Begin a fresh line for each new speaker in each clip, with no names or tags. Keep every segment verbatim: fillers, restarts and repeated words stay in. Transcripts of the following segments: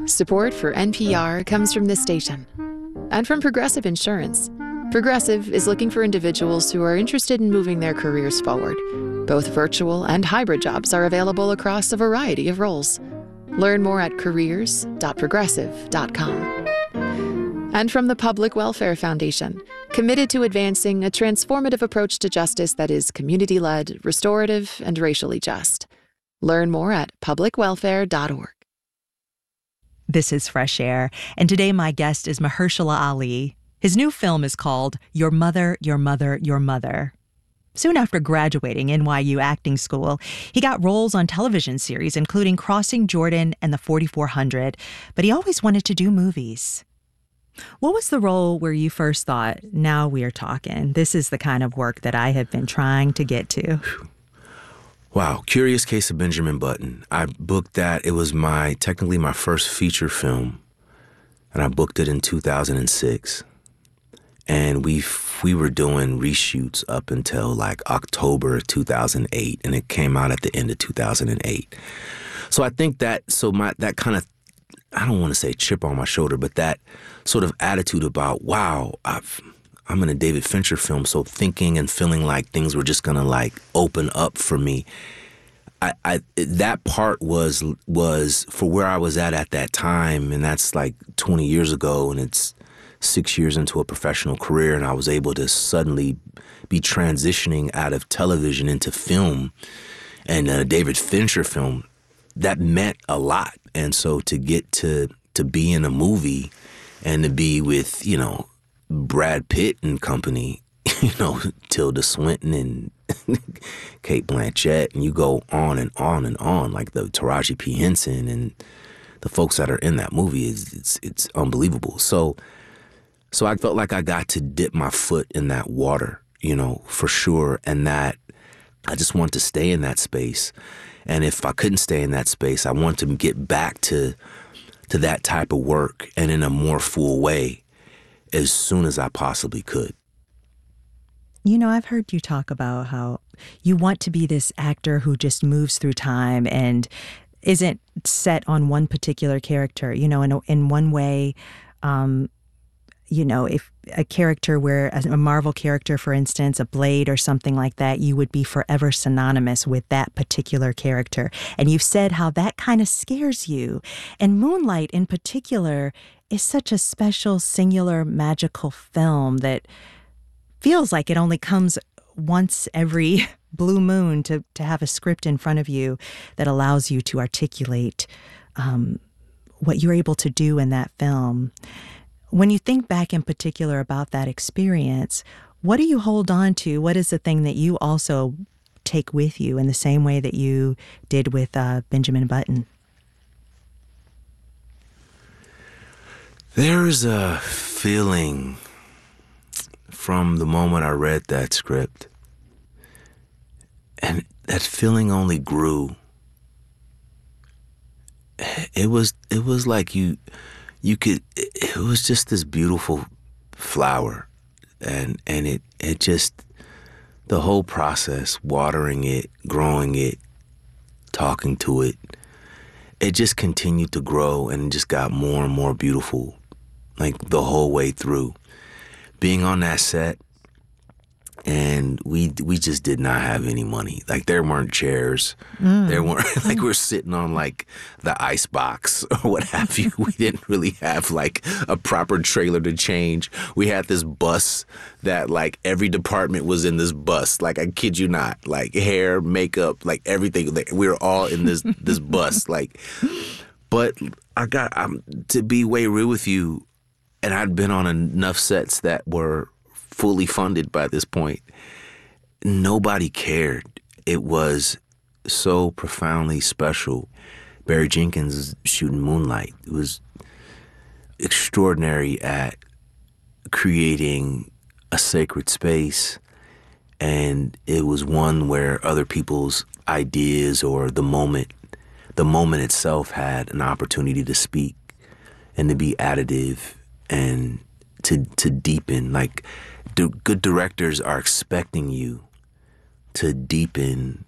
Support for N P R comes from this station and from Progressive Insurance. Progressive is looking for individuals who are interested in moving their careers forward. Both virtual and hybrid jobs are available across a variety of roles. Learn more at careers dot progressive dot com. And from the Public Welfare Foundation, committed to advancing a transformative approach to justice that is community-led, restorative, and racially just. Learn more at public welfare dot org.
This is Fresh Air, and today my guest is Mahershala Ali. His new film is called Your Mother, Your Mother, Your Mother. Soon after graduating N Y U acting school, he got roles on television series, including Crossing Jordan and The forty-four hundred, but he always wanted to do movies. What was the role where you first thought, now we are talking? This is the kind of work that I have been trying to get to.
Wow, Curious Case of Benjamin Button. I booked that. It was my, technically my first feature film, and I booked it in two thousand six. And we we were doing reshoots up until like October two thousand eight, and it came out at the end of two thousand eight. So I think that, so my, that kind of, I don't want to say chip on my shoulder, but that sort of attitude about, wow, I've, I'm in a David Fincher film, so thinking and feeling like things were just going to like open up for me. I, I that part was was for where I was at at that time, and that's like twenty years ago, and it's six years into a professional career, and I was able to suddenly be transitioning out of television into film and a David Fincher film. That meant a lot, and so to get to to be in a movie and to be with, you know, Brad Pitt and company, you know, Tilda Swinton and Kate Blanchett, and you go on and on and on, like the Taraji P. Henson and the folks that are in that movie, is it's it's unbelievable. So so I felt like I got to dip my foot in that water, you know, for sure, and that I just wanted to stay in that space. And if I couldn't stay in that space, I wanted to get back to to that type of work and in a more full way as soon as I possibly could.
You know, I've heard you talk about how you want to be this actor who just moves through time and isn't set on one particular character. You know, in a, in one way, um, you know, if a character where a Marvel character, for instance, a Blade or something like that, you would be forever synonymous with that particular character. And you've said how that kind of scares you. And Moonlight in particular is such a special, singular, magical film that feels like it only comes once every blue moon to, to have a script in front of you that allows you to articulate um, what you're able to do in that film. When you think back in particular about that experience, what do you hold on to? What is the thing that you also take with you in the same way that you did with uh, Benjamin Button?
There's a feeling from the moment I read that script, and that feeling only grew. It was it was like you you could it was just this beautiful flower, and and it it just, the whole process, watering it, growing it, talking to it, it just continued to grow and just got more and more beautiful, like the whole way through. Being on that set, and we we just did not have any money. Like, there weren't chairs. Mm. There weren't, like, we're sitting on, like, the ice box or what have you. We didn't really have, like, a proper trailer to change. We had this bus that, like, every department was in this bus. Like, I kid you not. Like, hair, makeup, like, everything. Like, we were all in this this bus. Like, but I got, um, to be way real with you, and I'd been on enough sets that were fully funded by this point. Nobody cared. It was so profoundly special. Barry Jenkins shooting Moonlight. It was extraordinary at creating a sacred space, and it was one where other people's ideas or the moment, the moment itself had an opportunity to speak and to be additive and to to deepen. Like, do, good directors are expecting you to deepen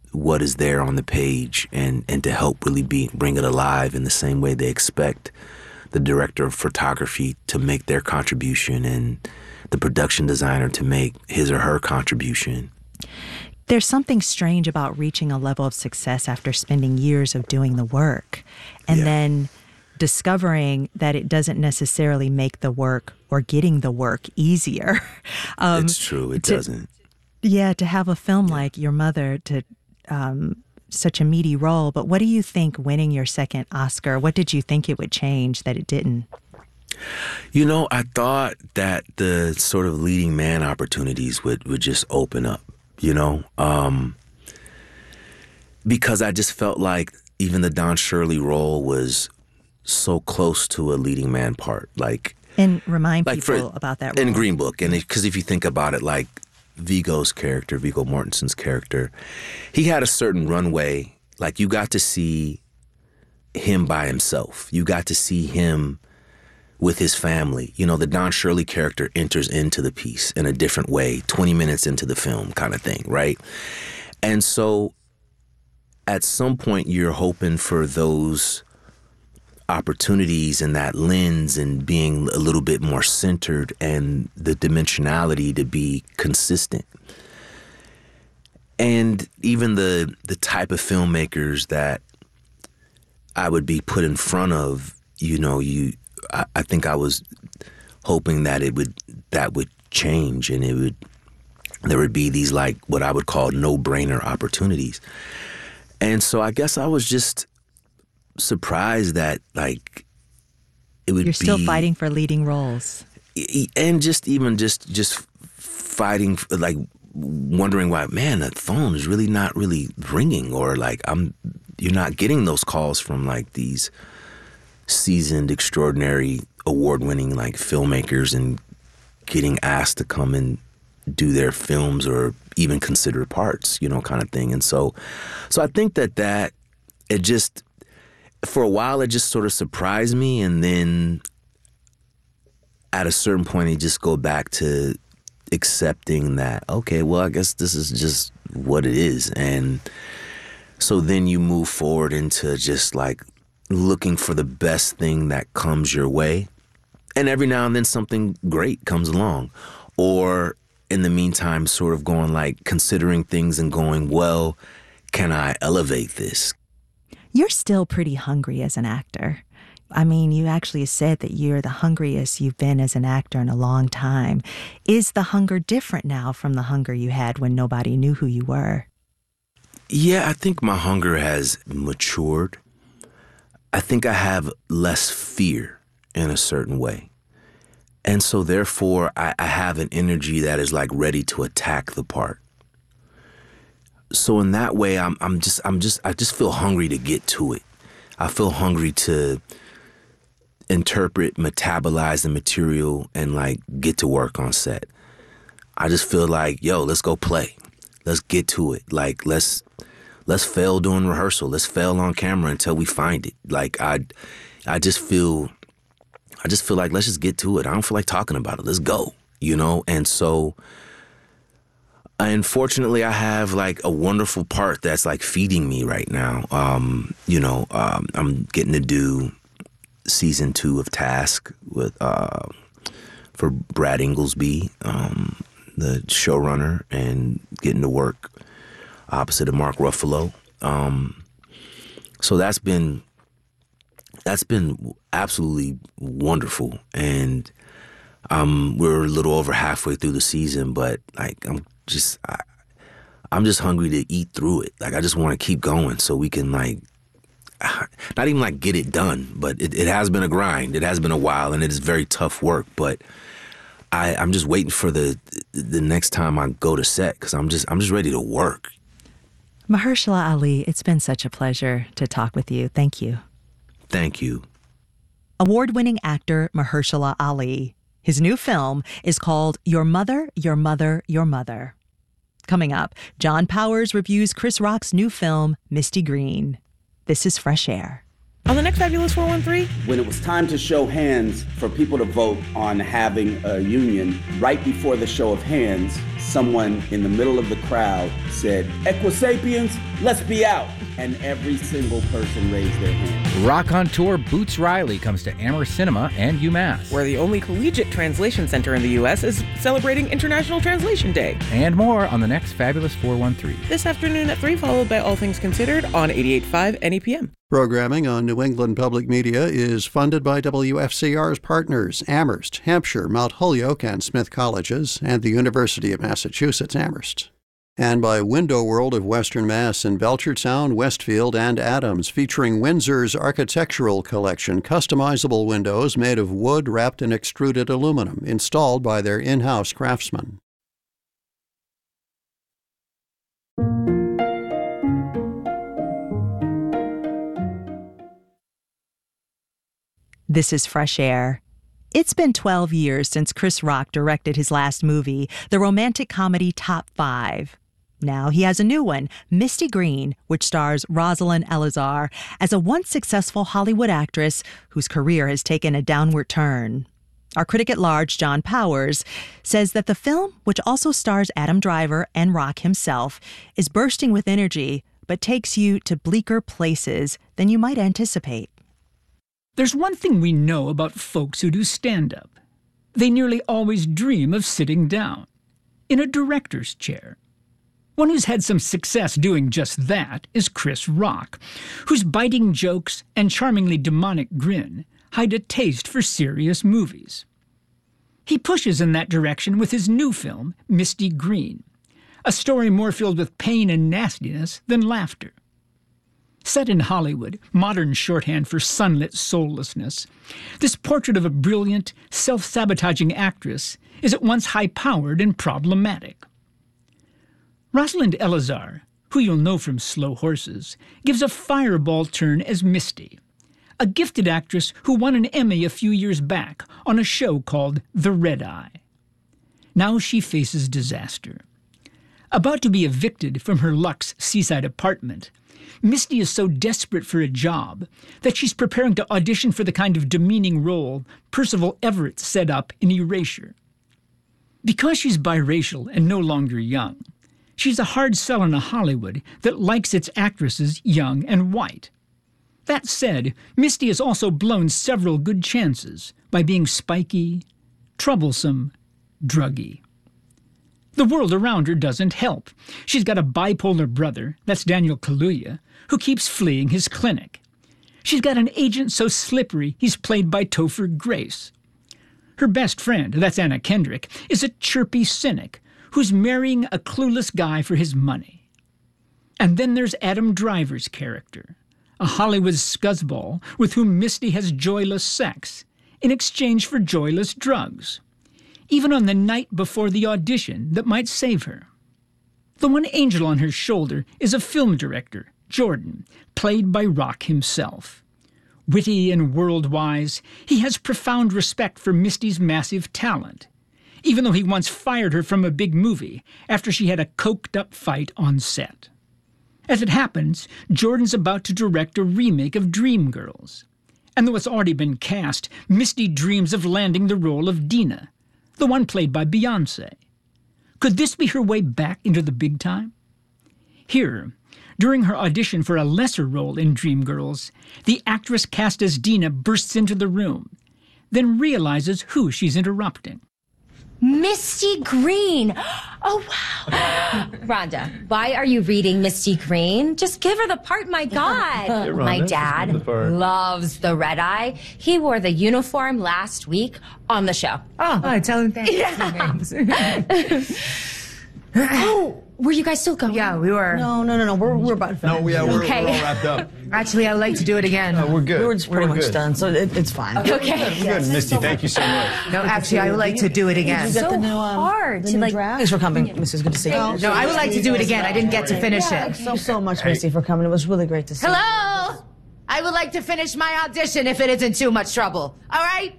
what is there on the page and, and to help really be, bring it alive in the same way they expect the director of photography to make their contribution and the production designer to make his or her contribution.
There's something strange about reaching a level of success after spending years of doing the work and
Yeah.
then discovering that it doesn't necessarily make the work or getting the work easier. Um,
It's true. It
to-
doesn't.
Yeah, to have a film like Your Mother, to um, such a meaty role. But what do you think winning your second Oscar, what did you think it would change that it didn't?
You know, I thought that the sort of leading man opportunities would, would just open up, you know, um, because I just felt like even the Don Shirley role was so close to a leading man part. Like,
And remind
like
people
for,
about that role.
in Green Book. And because if you think about it, like Viggo's character, Viggo Mortensen's character, he had a certain runway. Like, you got to see him by himself. You got to see him with his family. You know, the Don Shirley character enters into the piece in a different way, twenty minutes into the film kind of thing, right? And so at some point you're hoping for those opportunities and that lens and being a little bit more centered and the dimensionality to be consistent. And even the the type of filmmakers that I would be put in front of, you know, you I, I think I was hoping that it would that would change and it would there would be these like what I would call no-brainer opportunities. And so I guess I was just surprised that like it would be
You're still fighting for leading roles.
and just even just just fighting like wondering why, man, that phone is really not really ringing, or like I'm you're not getting those calls from like these seasoned, extraordinary, award-winning like filmmakers and getting asked to come and do their films or even consider parts, you know, kind of thing. And so so I think that that it just for a while it just sort of surprised me, and then at a certain point it just go back to accepting that, okay, well, I guess this is just what it is. And so then you move forward into just like looking for the best thing that comes your way. And every now and then something great comes along. Or in the meantime, sort of going like considering things and going, well, can I elevate this?
You're still pretty hungry as an actor. I mean, you actually said that you're the hungriest you've been as an actor in a long time. Is the hunger different now from the hunger you had when nobody knew who you were?
Yeah, I think my hunger has matured. I think I have less fear in a certain way. And so therefore, I, I have an energy that is like ready to attack the part. So in that way, I'm I'm just I'm just I just feel hungry to get to it. I feel hungry to interpret, metabolize the material and like get to work on set. I just feel like, yo, let's go play. Let's get to it. Like let's let's fail during rehearsal. Let's fail on camera until we find it. Like I I just feel I just feel like let's just get to it. I don't feel like talking about it. Let's go. You know? And so unfortunately, I have like a wonderful part that's like feeding me right now. Um, you know, um, I'm getting to do season two of Task with uh, for Brad Inglesby, um, the showrunner, and getting to work opposite of Mark Ruffalo. Um, so that's been that's been absolutely wonderful, and um, we're a little over halfway through the season, but like I'm just I, I'm just hungry to eat through it. Like I just want to keep going so we can like not even like get it done, but it, it has been a grind. It has been a while, and it is very tough work. But I, I'm just waiting for the the next time I go to set because I'm just I'm just ready to work.
Mahershala Ali, it's been such a pleasure to talk with you. Thank you.
Thank you.
Award-winning actor Mahershala Ali. His new film is called Your Mother, Your Mother, Your Mother. Coming up, John Powers reviews Chris Rock's new film, Misty Green. This is Fresh Air.
on the next Fabulous four one three.
When it was time to show hands for people to vote on having a union, right before the show of hands, someone in the middle of the crowd said, "Equisapiens, let's be out." And every single person raised their hand.
Rock on Tour Boots Riley comes to Amherst Cinema and UMass.
Where the only collegiate translation center in the U S is celebrating International Translation Day.
And more on the next Fabulous four one three.
This afternoon at three, followed by All Things Considered on eighty-eight point five N E P M.
Programming on New England Public Media is funded by W F C R's partners, Amherst, Hampshire, Mount Holyoke, and Smith Colleges, and the University of Massachusetts, Amherst. And by Window World of Western Mass in Belchertown, Westfield, and Adams, featuring Windsor's architectural collection, customizable windows made of wood wrapped in extruded aluminum, installed by their in-house craftsmen.
This is Fresh Air. It's been twelve years since Chris Rock directed his last movie, the romantic comedy Top Five. Now he has a new one, Misty Green, which stars Rosalind Elizar as a once successful Hollywood actress whose career has taken a downward turn. Our critic at large, John Powers, says that the film, which also stars Adam Driver and Rock himself, is bursting with energy, but takes you to bleaker places than you might anticipate.
There's one thing we know about folks who do stand-up. They nearly always dream of sitting down, in a director's chair. One who's had some success doing just that is Chris Rock, whose biting jokes and charmingly demonic grin hide a taste for serious movies. He pushes in that direction with his new film, Misty Green, a story more filled with pain and nastiness than laughter. Set in Hollywood, modern shorthand for sunlit soullessness, this portrait of a brilliant, self-sabotaging actress is at once high-powered and problematic. Rosalind Elizar, who you'll know from Slow Horses, gives a fireball turn as Misty, a gifted actress who won an Emmy a few years back on a show called The Red Eye. Now she faces disaster. About to be evicted from her luxe seaside apartment, Misty is so desperate for a job that she's preparing to audition for the kind of demeaning role Percival Everett set up in Erasure. Because she's biracial and no longer young, she's a hard sell in a Hollywood that likes its actresses young and white. That said, Misty has also blown several good chances by being spiky, troublesome, druggy. The world around her doesn't help. She's got a bipolar brother, that's Daniel Kaluuya, who keeps fleeing his clinic. She's got an agent so slippery he's played by Topher Grace. Her best friend, that's Anna Kendrick, is a chirpy cynic who's marrying a clueless guy for his money. And then there's Adam Driver's character, a Hollywood scuzzball with whom Misty has joyless sex in exchange for joyless drugs, even on the night before the audition that might save her. The one angel on her shoulder is a film director, Jordan, played by Rock himself. Witty and world-wise, he has profound respect for Misty's massive talent, even though he once fired her from a big movie after she had a coked-up fight on set. As it happens, Jordan's about to direct a remake of Dreamgirls. And though it's already been cast, Misty dreams of landing the role of Dina, the one played by Beyoncé. Could this be her way back into the big time? Here, during her audition for a lesser role in Dreamgirls, the actress cast as Dina bursts into the room, then realizes who she's interrupting.
Misty Green! Oh, wow. Rhonda, why are you reading Misty Green? Just give her the part, my God.
Hey, Rhonda,
my dad
the part.
loves the Red Eye. He wore the uniform last week on the show.
Oh, I tell him thanks.
Yeah. Oh, were you guys still going?
Yeah, we were.
No, no, no, no. We're, we're about to finish.
No, yeah, we're,
Okay.
we're all wrapped up. Actually, I'd like to do it again. Uh, we're good.
We were just pretty
we're
much
good.
done, so it, it's fine.
Okay.
We're good. Misty, thank you so much. No, actually, I would like to do it again.
Did you get
So
the new, um,
hard
the
to,
new
like-
draft? Thanks for coming, Missus Good to see you.
No, I would like to do it again. I didn't get to finish
Yeah,
it.
Thanks so, so much, Misty, for coming. It was really great to see you.
Hello? I would like to finish my audition if it isn't too much trouble. All right?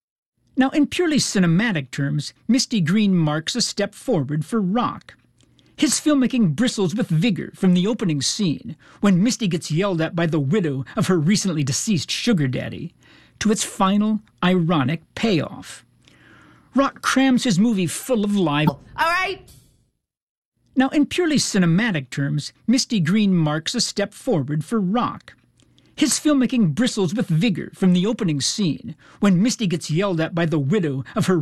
Now, in purely cinematic terms, Misty Green marks a step forward for Rock. His filmmaking bristles with vigor from the opening scene, when Misty gets yelled at by the widow of her recently deceased sugar daddy, to its final, ironic payoff. Rock crams his movie full of live...
All right.
Now, in purely cinematic terms, Misty Green marks a step forward for Rock. His filmmaking bristles with vigor from the opening scene, when Misty gets yelled at by the widow of her